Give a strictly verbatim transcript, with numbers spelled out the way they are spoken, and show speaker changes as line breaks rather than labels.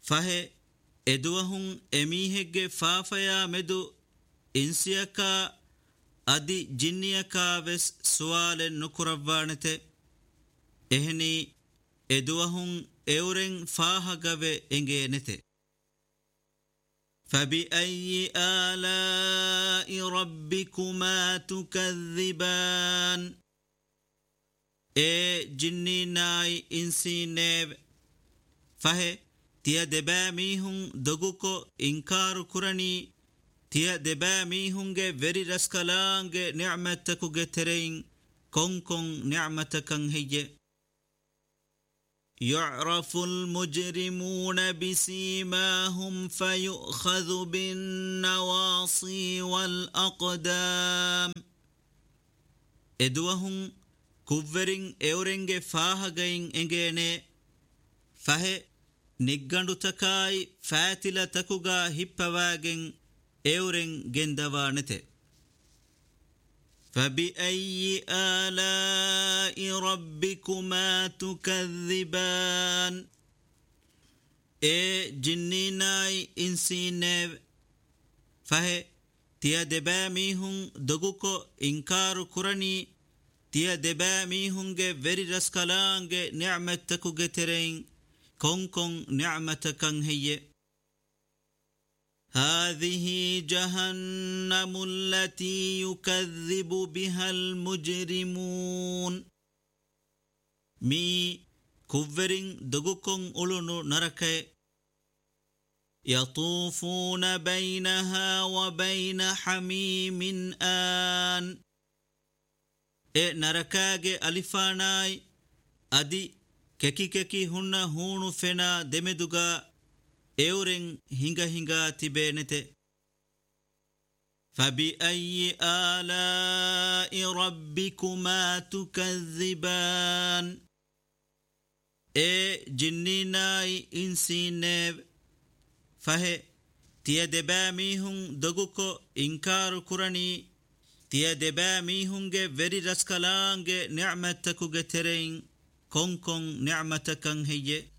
فهي إدوهم أميهج فافيا مدو إنسيكا أدي جنيكا بس سؤال نكربانته إهني إدوهم أورن فاهغب إنجينته فبأي آلاء ربكما تكذبان إيه جني ناي إنسي نيب فهي تيا دبا ميهن دغوكو إنكار كراني تيا دبا ميهنge veri raskalange نعمتكو ترين كون كون نعمتكن هي يعرف المجرمون بسيماهم فيؤخذ بالنواصي والأقدام إدوهم كوفرين أورنج فاهغين إنجيني فهي نيغاندو تكاي فاتلا تكوغا هيبواغين أورن جندوانته فبأي آلاء ربكما تكذبان إيه جنيناي إنسينيب فهي تيا دبا ميهن دغوكو إنكار كراني تيا دبا ميهنge veri raskalange نعمتكو ترين كون كون نعمتكن هي هذه جهنم التي يكذب بها المجرمون مي كوفرين دغوكون أولونو نركي يطوفون بينها وبين حميم آن إيه نركاجي ألفاناي أدي ككي ككي هن هونو فنا دمدوغا أورن هنگا هنگا تبينته فبأي آلاء ربكما تكذبان إيه جنيناي إنسينيب فهي تيا دبا ميهن دغوكو إنكار كراني تيا دبا ميهنge veri raskalange نعمتكو ترين كون كون نعمتكن هي